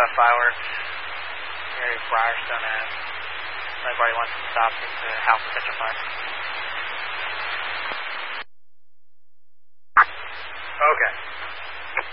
fireworks, area of Briarstone Ave. Everybody wants to stop at the house to catch a fire. Okay.